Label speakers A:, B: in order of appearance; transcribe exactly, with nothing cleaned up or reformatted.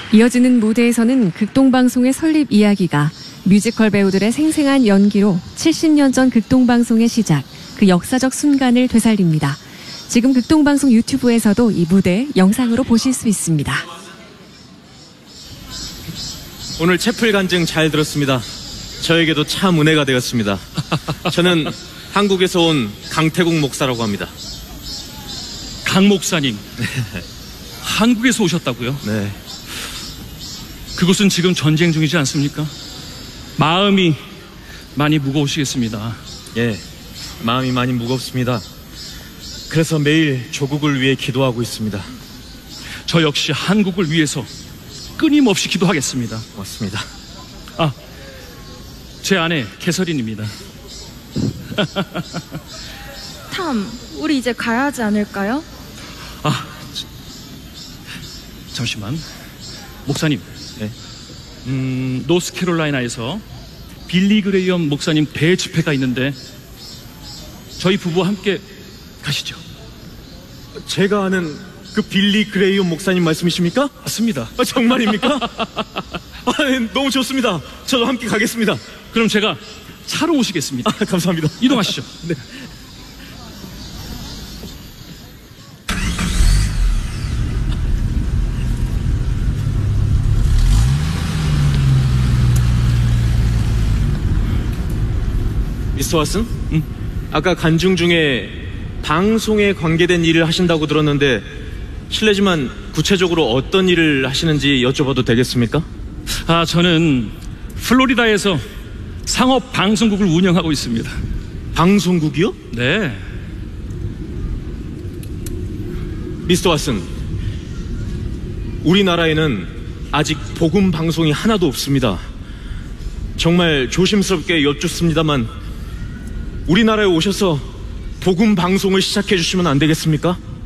A: 이어지는 무대에서는 극동방송의 설립 이야기가 뮤지컬 배우들의 생생한 연기로 칠십 년 전 극동방송의 시작, 그 역사적 순간을 되살립니다. 지금 극동방송 유튜브에서도 이 무대 영상으로 보실 수 있습니다.
B: 오늘 채플 간증 잘 들었습니다. 저에게도 참 은혜가 되었습니다. 저는 한국에서 온 강태국 목사라고 합니다.
C: 강 목사님, 한국에서 오셨다고요?
B: 네.
C: 그곳은 지금 전쟁 중이지 않습니까? 마음이 많이 무거우시겠습니다.
B: 예, 마음이 많이 무겁습니다. 그래서 매일 조국을 위해 기도하고 있습니다.
C: 저 역시 한국을 위해서 끊임없이 기도하겠습니다.
B: 고맙습니다.
C: 아, 제 아내 캐서린입니다.
D: 탐, 우리 이제 가야 하지 않을까요?
C: 아, 잠시만. 목사님,
B: 네.
C: 음, 노스캐롤라이나에서 빌리 그레이엄 목사님 대집회가 있는데 저희 부부와 함께 가시죠.
B: 제가 아는 그 빌리 그레이엄 목사님 말씀이십니까?
C: 맞습니다.
B: 아, 정말입니까? 아, 네, 너무 좋습니다. 저도 함께 가겠습니다.
C: 그럼 제가 차로 모시겠습니다.
B: 아, 감사합니다.
C: 이동하시죠.
B: 네. 미스터 왓슨?
C: 응?
B: 아까 간증 중에 방송에 관계된 일을 하신다고 들었는데 실례지만 구체적으로 어떤 일을 하시는지 여쭤봐도 되겠습니까?
C: 아, 저는 플로리다에서 상업 방송국을 운영하고 있습니다.
B: 방송국이요?
C: 네.
B: 미스터 왓슨, 우리나라에는 아직 복음 방송이 하나도 없습니다. 정말 조심스럽게 여쭙습니다만 우리나라에 오셔서 복음 방송을 시작해 주시면 안 되겠습니까?